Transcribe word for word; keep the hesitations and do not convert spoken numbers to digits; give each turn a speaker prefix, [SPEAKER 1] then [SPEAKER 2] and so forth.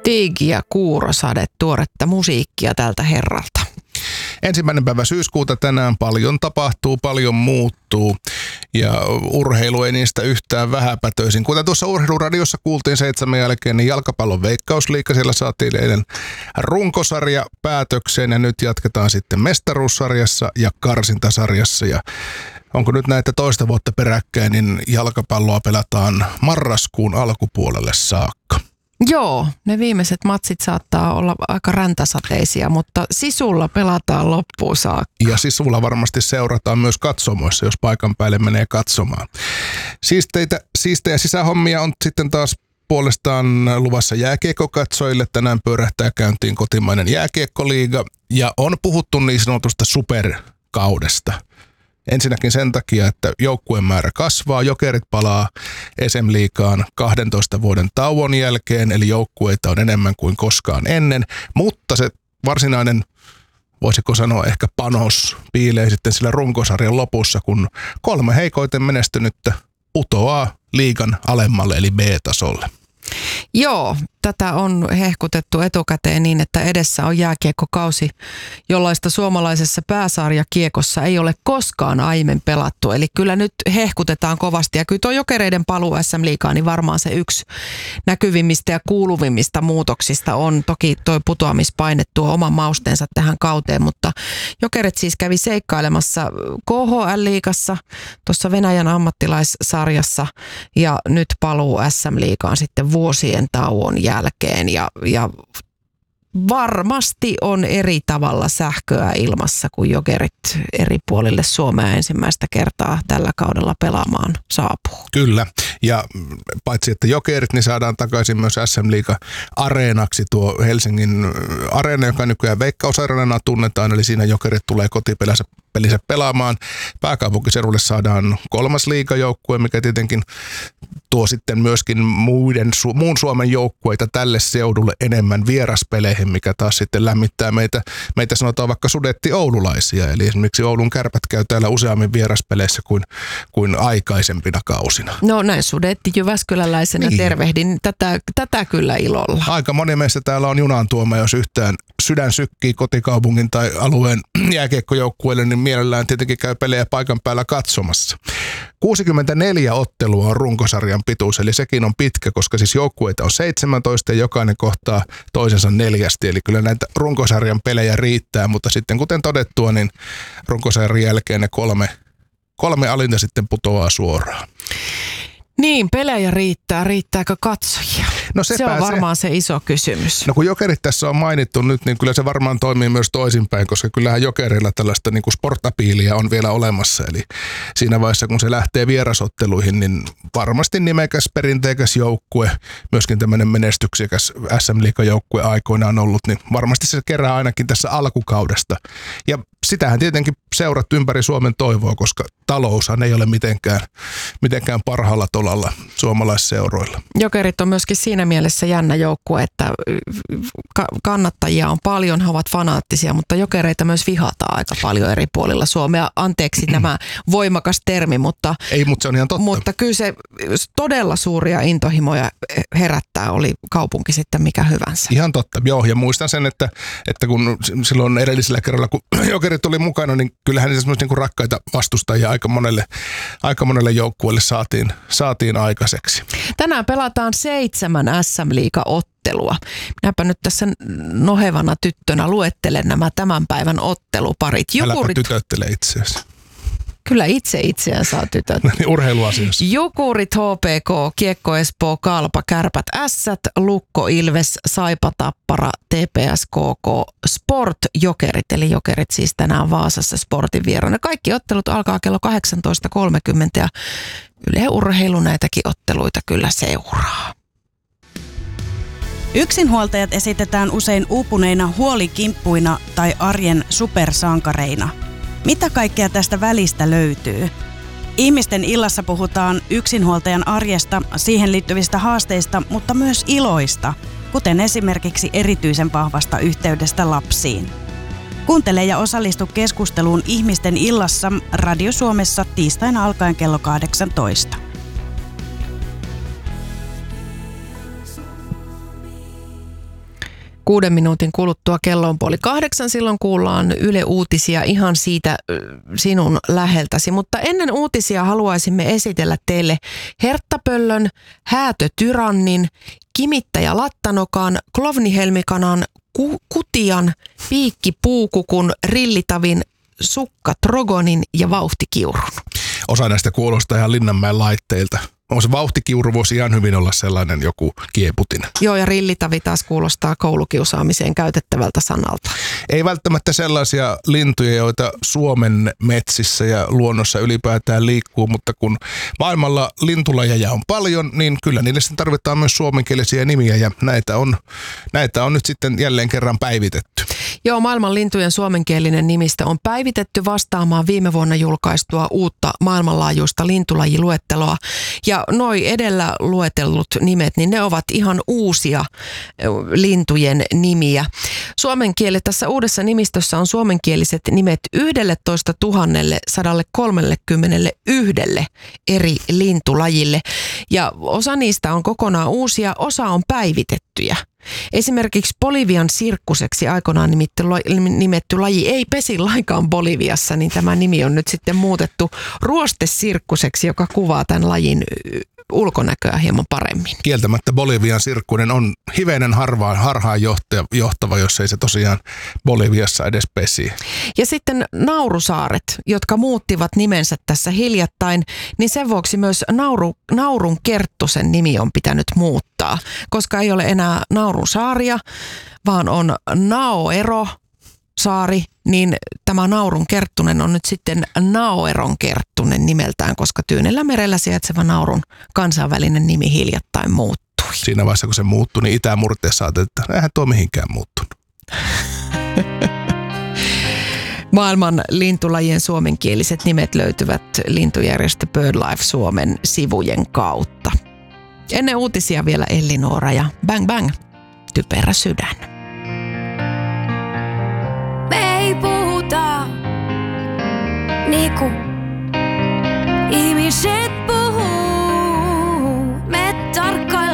[SPEAKER 1] Tiigi ja Kuurosade, tuoretta musiikkia tältä herralta.
[SPEAKER 2] Ensimmäinen päivä syyskuuta tänään paljon tapahtuu, paljon muuttuu ja urheilu ei niistä yhtään vähäpätöisin. Kuten tuossa urheiluradiossa kuultiin seitsemän jälkeen, niin jalkapallon veikkausliiga, siellä saatiin eilen runkosarja päätökseen ja nyt jatketaan sitten mestaruussarjassa ja karsintasarjassa. Ja onko nyt näitä toista vuotta peräkkäin, niin jalkapalloa pelataan marraskuun alkupuolelle saakka.
[SPEAKER 1] Joo, ne viimeiset matsit saattaa olla aika räntäsateisia, mutta Sisulla pelataan loppuun saakka.
[SPEAKER 2] Ja Sisulla varmasti seurataan myös katsomoissa, jos paikan päälle menee katsomaan. Siisteitä, siistejä sisähommia on sitten taas puolestaan luvassa jääkiekkokatsojille. Tänään pyörähtää käyntiin kotimainen jääkiekkoliiga ja on puhuttu niin sanotusta superkaudesta. Ensinnäkin sen takia, että joukkueen määrä kasvaa, Jokerit palaa S M-liigaan kahdentoista vuoden tauon jälkeen, eli joukkueita on enemmän kuin koskaan ennen, mutta se varsinainen, voisiko sanoa ehkä panos, piilee sitten sillä runkosarjan lopussa, kun kolme heikoiten menestynyttä putoaa liigan alemmalle eli B-tasolle.
[SPEAKER 1] Joo, tätä on hehkutettu etukäteen niin, että edessä on jääkiekkokausi, jollaista suomalaisessa pääsarjakiekossa ei ole koskaan aiemmin pelattu. Eli kyllä nyt hehkutetaan kovasti ja kyllä tuo Jokereiden paluu S M-liigaan, niin varmaan se yksi näkyvimmistä ja kuuluvimmista muutoksista on. Toki tuo putoamispaine tuo oman mausteensa tähän kauteen, mutta Jokerit siis kävi seikkailemassa K H L-liigassa, tuossa Venäjän ammattilaissarjassa ja nyt paluu S M-liigaan sitten vuosien tauon jälkeen ja, ja varmasti on eri tavalla sähköä ilmassa, kun Jokerit eri puolille Suomea ensimmäistä kertaa tällä kaudella pelaamaan saapuu.
[SPEAKER 2] Kyllä, ja paitsi että Jokerit, niin saadaan takaisin myös S M-liiga areenaksi tuo Helsingin areena, joka nykyään Veikkausareenana tunnetaan, eli siinä Jokerit tulee kotipelinsä pelinsä pelaamaan. Pääkaupunkiseudulle saadaan kolmas liigajoukkue, mikä tietenkin tuo sitten myöskin muiden, muun Suomen joukkueita tälle seudulle enemmän vieraspeleihin, mikä taas sitten lämmittää meitä, meitä sanotaan vaikka sudetti oululaisia. Eli esimerkiksi Oulun Kärpät käy täällä useammin vieraspeleissä kuin, kuin aikaisempina kausina.
[SPEAKER 1] No näin sudetti jyväskyläläisenä niin. Tervehdin tätä, tätä kyllä ilolla.
[SPEAKER 2] Aika moni meistä täällä on junaan tuoma, jos yhtään sydän sykkii kotikaupungin tai alueen jääkiekkojoukkueelle, niin mielellään tietenkin käy pelejä paikan päällä katsomassa. kuusikymmentäneljä ottelua on runkosarjan pituus, eli sekin on pitkä, koska siis joukkueita on seitsemäntoista ja jokainen kohtaa toisensa neljästi. Eli kyllä näitä runkosarjan pelejä riittää, mutta sitten kuten todettua, niin runkosarjan jälkeen ne kolme, kolme alinta sitten putoaa suoraan.
[SPEAKER 1] Niin, pelejä riittää. Riittääkö katsojia? No se on varmaan se. se iso kysymys.
[SPEAKER 2] No kun Jokerit tässä on mainittu nyt, niin kyllä se varmaan toimii myös toisinpäin, koska kyllähän Jokerilla tällaista niin kuin sportapiiliä on vielä olemassa. Eli siinä vaiheessa, kun se lähtee vierasotteluihin, niin varmasti nimekäs, perinteikäs joukkue, myöskin tämmöinen menestyksekäs S M-liigajoukkue aikoinaan ollut, niin varmasti se kerää ainakin tässä alkukaudesta. Ja sitähän tietenkin seurat ympäri Suomen toivoo, koska taloushan ei ole mitenkään, mitenkään parhaalla tolalla suomalaisseuroilla.
[SPEAKER 1] Jokerit on myöskin siinä mielessä jännä joukkue, että kannattajia on paljon, he ovat fanaattisia, mutta Jokereita myös vihataan aika paljon eri puolilla Suomea. Anteeksi nämä voimakas termi, mutta,
[SPEAKER 2] ei, mutta se on ihan totta.
[SPEAKER 1] Mutta kyllä se todella suuria intohimoja herättää, oli kaupunki sitten mikä hyvänsä.
[SPEAKER 2] Ihan totta, joo, ja muistan sen, että, että kun silloin edellisellä kerralla, kun Jokerit oli mukana, niin kyllähän niitä semmoisia niin rakkaita vastustajia aika monelle, aika monelle joukkueelle saatiin, saatiin aikaiseksi.
[SPEAKER 1] Tänään pelataan seitsemän S M-liiga-ottelua. Minäpä nyt tässä nohevana tyttönä luettelen nämä tämän päivän otteluparit.
[SPEAKER 2] Jukurit... Äläpä tytöttele itseäsi.
[SPEAKER 1] Kyllä itse itseään saa tytöt.
[SPEAKER 2] Urheiluasioissa.
[SPEAKER 1] Jukurit, H P K, Kiekko Espoo, Kalpa, Kärpät, Ässät, Lukko, Ilves, Saipa, Tappara, T P S, K K, Sport, Jokerit. Eli Jokerit siis tänään Vaasassa Sportin vieraana. Kaikki ottelut alkaa kello kahdeksantoista kolmekymmentä ja Yle Urheilu näitäkin otteluita kyllä seuraa.
[SPEAKER 3] Yksinhuoltajat esitetään usein uupuneina huolikimppuina tai arjen supersankareina. Mitä kaikkea tästä välistä löytyy? Ihmisten illassa puhutaan yksinhuoltajan arjesta, siihen liittyvistä haasteista, mutta myös iloista, kuten esimerkiksi erityisen vahvasta yhteydestä lapsiin. Kuuntele ja osallistu keskusteluun Ihmisten illassa Radio Suomessa tiistaina alkaen kello kahdeksantoista.
[SPEAKER 1] Kuuden minuutin kuluttua kello on puoli kahdeksan. Silloin kuullaan Yle Uutisia ihan siitä sinun läheltäsi. Mutta ennen uutisia haluaisimme esitellä teille herttapöllön, häätötyrannin, kimittäjä lattanokan, klovnihelmikanan, ku- kutian, piikkipuukukun, rillitavin, sukkatrogonin ja vauhtikiurun.
[SPEAKER 2] Osa näistä kuulostaa ihan Linnanmäen laitteilta. On se vauhtikiuru voisi ihan hyvin olla sellainen joku kieputin.
[SPEAKER 1] Joo, ja rillitavi taas kuulostaa koulukiusaamiseen käytettävältä sanalta.
[SPEAKER 2] Ei välttämättä sellaisia lintuja, joita Suomen metsissä ja luonnossa ylipäätään liikkuu, mutta kun maailmalla lintulajeja on paljon, niin kyllä niille sitten tarvitaan myös suomenkielisiä nimiä, ja näitä on, näitä on nyt sitten jälleen kerran päivitetty.
[SPEAKER 1] Joo, maailman lintujen suomenkielinen nimistö on päivitetty vastaamaan viime vuonna julkaistua uutta maailmanlaajuista lintulajiluetteloa. Ja noi edellä luetellut nimet, niin ne ovat ihan uusia lintujen nimiä. Suomen kieli tässä uudessa nimistössä on suomenkieliset nimet yksitoista tuhatta sata kolmekymmentäyksi eri lintulajille. Ja osa niistä on kokonaan uusia, osa on päivitettyjä. Esimerkiksi Bolivian sirkkuseksi aikoinaan nimetty laji ei pesi lainkaan Boliviassa, niin tämä nimi on nyt sitten muutettu ruostesirkkuseksi, joka kuvaa tämän lajin ulkonäköä hieman paremmin.
[SPEAKER 2] Kieltämättä Bolivian sirkkunen on hivenen harvaan, harhaan johtava, jos ei se tosiaan Boliviassa edes pesi.
[SPEAKER 1] Ja sitten naurusaaret, jotka muuttivat nimensä tässä hiljattain, niin sen vuoksi myös nauru, Naurun Kerttusen nimi on pitänyt muuttaa, koska ei ole enää Naurun saaria, vaan on Naoero saari, niin tämä Naurun Kerttunen on nyt sitten Naoeron Kerttunen nimeltään, koska Tyynellä merellä sijaitseva Naurun kansainvälinen nimi hiljattain muuttui.
[SPEAKER 2] Siinä vaiheessa, kun se muuttui, niin Itämurteessa ajateltiin, että eihän tuo mihinkään muuttunut.
[SPEAKER 1] Maailman lintulajien suomenkieliset nimet löytyvät lintujärjestö BirdLife Suomen sivujen kautta. Ennen uutisia vielä Elli-Noora ja Bang Bang, Typerä sydän.
[SPEAKER 4] Me ei puhuta niinku ihmiset